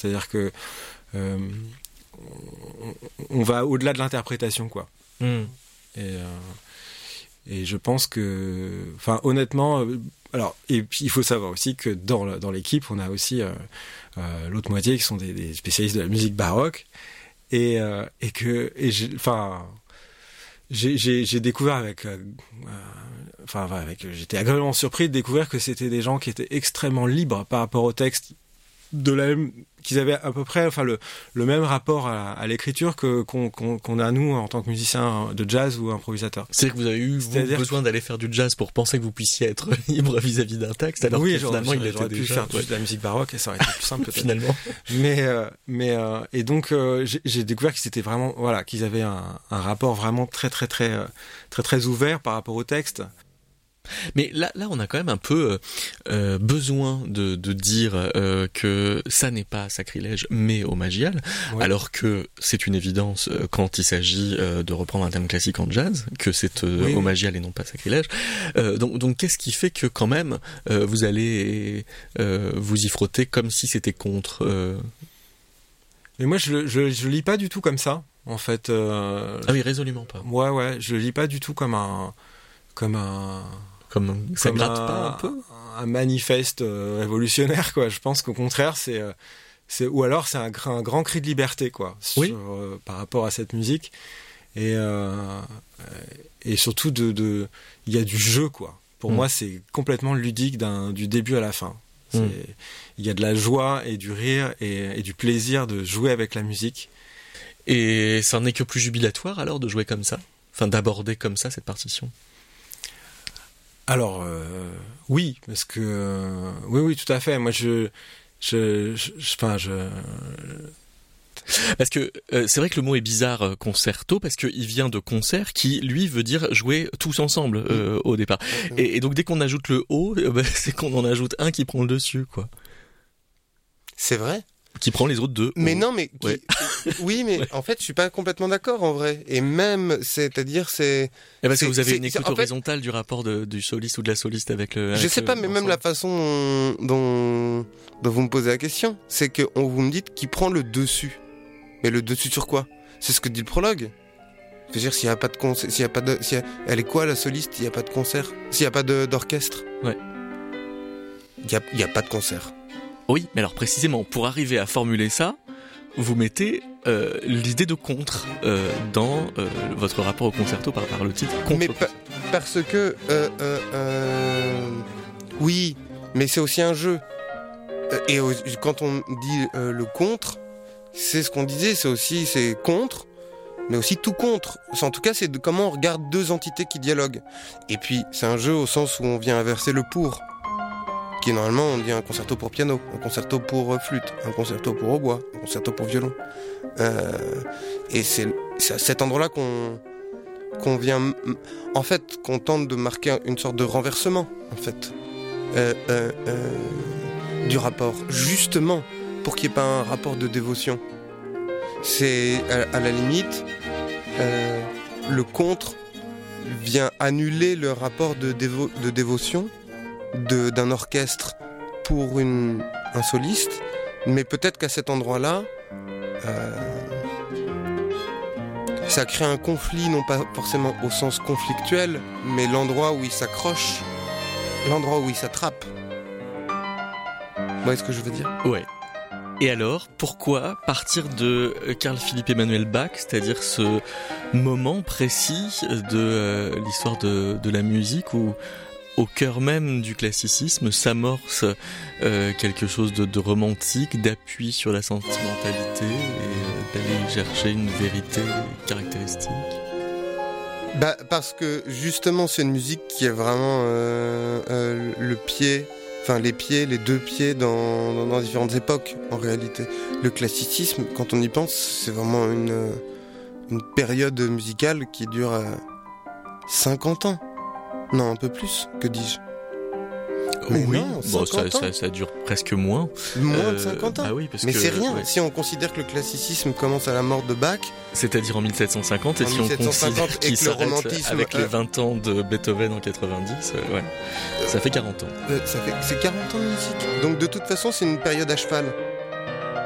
C'est-à-dire que on va au-delà de l'interprétation, quoi. Et je pense que, enfin, honnêtement, alors, et puis il faut savoir aussi que dans l'équipe, on a aussi l'autre moitié qui sont des spécialistes de la musique baroque, et j'ai découvert j'étais agréablement surpris de découvrir que c'était des gens qui étaient extrêmement libres par rapport au texte, qu'ils avaient à peu près, enfin, le même rapport à l'écriture qu'on a nous en tant que musiciens de jazz ou improvisateurs. C'est-à-dire que vous avez eu besoin d'aller faire du jazz pour penser que vous puissiez être libre vis-à-vis d'un texte, alors que finalement il était déjà... faire de la musique baroque et ça aurait été plus simple peut-être. Finalement. Et donc j'ai découvert qu'ils étaient vraiment, voilà, qu'ils avaient un rapport vraiment très ouvert par rapport au texte. Mais là, on a quand même un peu besoin de dire que ça n'est pas sacrilège, mais hommagial, alors que c'est une évidence quand il s'agit de reprendre un thème classique en jazz, que c'est hommagial et non pas sacrilège. Donc, qu'est-ce qui fait que quand même vous allez vous y frotter comme si c'était contre Mais moi, je lis pas du tout comme ça, en fait. Ah oui, résolument pas. Ouais, je lis pas du tout comme ça gratte pas un peu un manifeste révolutionnaire, quoi. Je pense qu'au contraire, c'est ou alors c'est un grand cri de liberté, quoi, par rapport à cette musique, et surtout il y a du jeu, quoi. Pour moi, c'est complètement ludique du début à la fin. Il y a de la joie et du rire et du plaisir de jouer avec la musique. Et ça n'est que plus jubilatoire alors de jouer comme ça, enfin d'aborder comme ça cette partition. Alors oui, parce que oui, tout à fait. Moi, parce que c'est vrai que le mot est bizarre, concerto, parce qu'il vient de concert, qui lui veut dire jouer tous ensemble au départ. Et donc dès qu'on ajoute le O, c'est qu'on en ajoute un qui prend le dessus, quoi. C'est vrai. Qui prend les autres deux. Mais non, mais oui, mais en fait, je suis pas complètement d'accord en vrai. Et même, c'est-à-dire, parce que vous avez une écoute horizontale du rapport du soliste ou de la soliste avec le. Je sais pas, mais même la façon dont vous me posez la question, c'est que vous me dites qui prend le dessus. Mais le dessus sur quoi ? C'est ce que dit le prologue. Je veux dire, s'il y a pas de concert, elle est quoi la soliste ? S'il y a pas de concert, s'il y a pas d'orchestre. Ouais. Il y a pas de concert. Oui, mais alors précisément, pour arriver à formuler ça, vous mettez l'idée de contre dans votre rapport au concerto par le titre contre. Mais parce que oui, mais c'est aussi un jeu. Et quand on dit le contre, c'est ce qu'on disait, c'est contre, mais aussi tout contre. En tout cas, c'est comment on regarde deux entités qui dialoguent. Et puis, c'est un jeu au sens où on vient inverser le pour. Qui normalement on dit un concerto pour piano, un concerto pour flûte, un concerto pour hautbois, un concerto pour violon. Et c'est à cet endroit-là qu'on vient, en fait, qu'on tente de marquer une sorte de renversement, en fait, du rapport, justement pour qu'il n'y ait pas un rapport de dévotion. C'est à la limite, le contre vient annuler le rapport de dévotion d'un orchestre pour un soliste, mais peut-être qu'à cet endroit-là, ça crée un conflit, non pas forcément au sens conflictuel, mais l'endroit où il s'accroche, l'endroit où il s'attrape. Vous voyez ce que je veux dire ? Ouais. Et alors, pourquoi partir de Carl Philipp Emanuel Bach, c'est-à-dire ce moment précis de l'histoire de la musique où au cœur même du classicisme s'amorce quelque chose de romantique, d'appui sur la sentimentalité et d'aller chercher une vérité caractéristique. Parce que justement c'est une musique qui est vraiment les deux pieds dans différentes époques en réalité. Le classicisme, quand on y pense, c'est vraiment une période musicale qui dure 50 ans. Non, un peu plus, que dis-je ? Oui, non, ça dure presque moins. Moins de 50 ans. Ah oui, mais c'est rien, si on considère que le classicisme commence à la mort de Bach. C'est-à-dire en 1750, et si on considère qu'il s'arrête avec les 20 ans de Beethoven en 90, ça fait 40 ans. C'est 40 ans de musique. Donc de toute façon, c'est une période à cheval.